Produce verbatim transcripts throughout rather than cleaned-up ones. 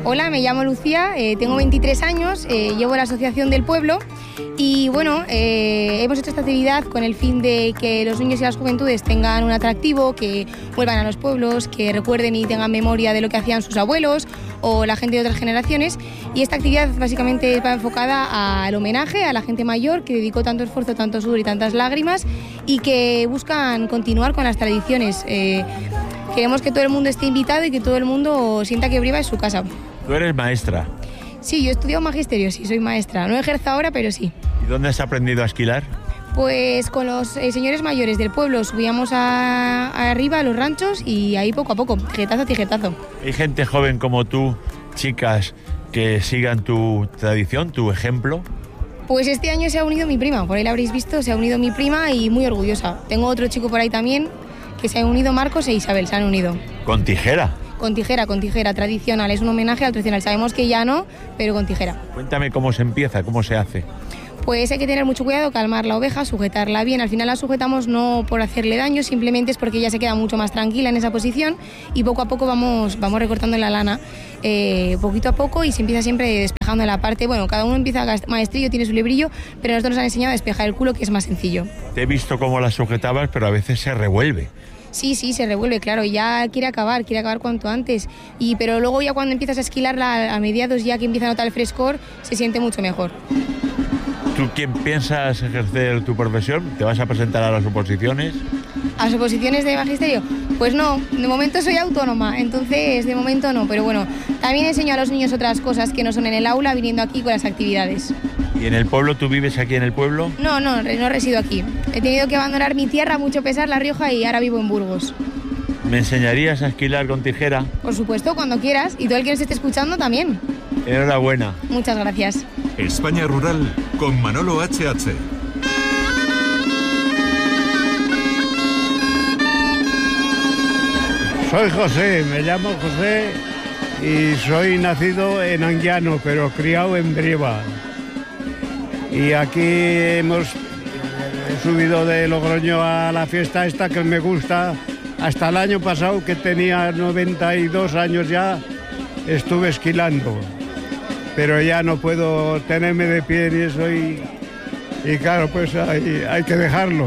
Hola, me llamo Lucía, eh, tengo veintitrés años, eh, llevo la asociación del pueblo y bueno, eh, hemos hecho esta actividad con el fin de que los niños y las juventudes tengan un atractivo, que vuelvan a los pueblos, que recuerden y tengan memoria de lo que hacían sus abuelos o la gente de otras generaciones, y esta actividad básicamente va enfocada al homenaje a la gente mayor que dedicó tanto esfuerzo, tanto sudor y tantas lágrimas y que buscan continuar con las tradiciones. Eh, queremos que todo el mundo esté invitado y que todo el mundo sienta que Briva es su casa. Tú eres maestra. Sí, yo he estudiado magisterio, sí, soy maestra. No ejerzo ahora, pero sí. ¿Y dónde has aprendido a esquilar? Pues con los eh, señores mayores del pueblo subíamos a, a arriba a los ranchos y ahí poco a poco, tijetazo, tijetazo. ¿Hay gente joven como tú, chicas, que sigan tu tradición, tu ejemplo? Pues este año se ha unido mi prima, por ahí la habréis visto, se ha unido mi prima y muy orgullosa. Tengo otro chico por ahí también que se han unido, Marcos e Isabel, se han unido. ¿Con tijera? Con tijera, con tijera, tradicional, es un homenaje al tradicional. Sabemos que ya no, pero con tijera. Cuéntame cómo se empieza, cómo se hace. Pues hay que tener mucho cuidado, calmar la oveja, sujetarla bien. Al final la sujetamos no por hacerle daño, simplemente es porque ella se queda mucho más tranquila en esa posición y poco a poco vamos, vamos recortando la lana, eh, poquito a poco, y se empieza siempre despejando la parte. Bueno, cada uno empieza a maestrillo, tiene su librillo, pero nosotros nos han enseñado a despejar el culo, que es más sencillo. Te he visto cómo la sujetabas, pero a veces se revuelve. Sí, sí, se revuelve, claro, ya quiere acabar, quiere acabar cuanto antes, y pero luego ya cuando empiezas a esquilarla a mediados, ya que empieza a notar el frescor, se siente mucho mejor. ¿Tú quién piensas ejercer tu profesión? ¿Te vas a presentar a las oposiciones? ¿A las oposiciones de magisterio? Pues no, de momento soy autónoma, entonces de momento no, pero bueno, también enseño a los niños otras cosas que no son en el aula, viniendo aquí con las actividades. ¿Y en el pueblo? ¿Tú vives aquí en el pueblo? No, no, no resido aquí. He tenido que abandonar mi tierra, mucho pesar, La Rioja, y ahora vivo en Burgos. ¿Me enseñarías a esquilar con tijera? Por supuesto, cuando quieras, y todo el que nos esté escuchando también. Enhorabuena. Muchas gracias. España Rural con Manolo H H. Soy José, me llamo José y soy nacido en Anguiano, pero criado en Briva. Y aquí hemos subido de Logroño a la fiesta esta que me gusta. Hasta el año pasado, que tenía noventa y dos años ya, estuve esquilando. Pero ya no puedo tenerme de pie ni eso, y, y claro, pues hay, hay que dejarlo.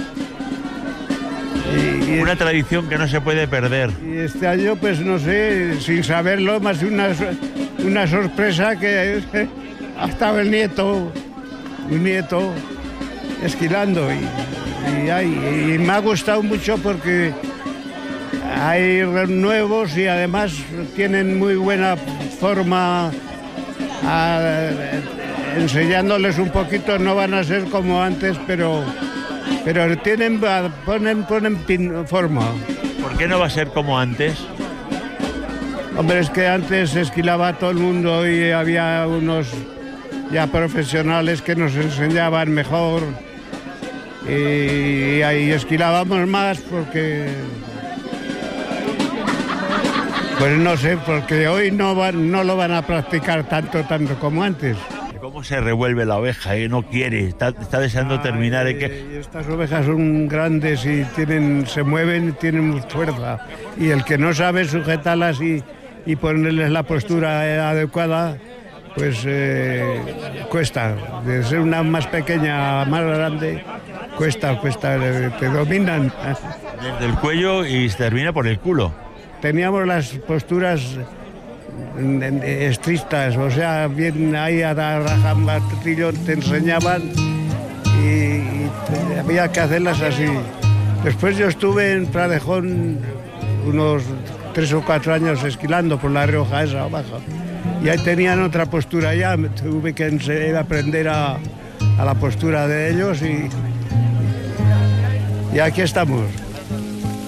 Y, y una tradición que no se puede perder. Y este año, pues no sé, sin saberlo, más una, una sorpresa, que ha estado el nieto, un nieto, esquilando. Y, y, hay, y me ha gustado mucho porque hay nuevos y además tienen muy buena forma, a, enseñándoles un poquito. No van a ser como antes, pero... Pero tienen, ponen, ponen pin, forma. ¿Por qué no va a ser como antes? Hombre, es que antes esquilaba todo el mundo y había unos ya profesionales que nos enseñaban mejor. Y, y ahí esquilábamos más porque... Pues no sé, porque hoy no, van, no lo van a practicar tanto, tanto como antes. ¿Cómo se revuelve la oveja? ¿Eh? No quiere, está, está deseando ah, terminar. Eh, ¿eh? Que... Estas ovejas son grandes y tienen, se mueven, tienen fuerza. Y el que no sabe sujetarlas y, y ponerles la postura adecuada, pues eh, cuesta. De ser una más pequeña a más grande, cuesta, cuesta, te dominan. Desde el cuello y se termina por el culo. Teníamos las posturas estrictas, o sea, bien ahí a la rajamartillo te enseñaban y, y te, había que hacerlas así. Después yo estuve en Pradejón unos tres o cuatro años esquilando por La Rioja esa abajo, y ahí tenían otra postura ya, me tuve que enseñar, aprender a, a la postura de ellos y, y aquí estamos.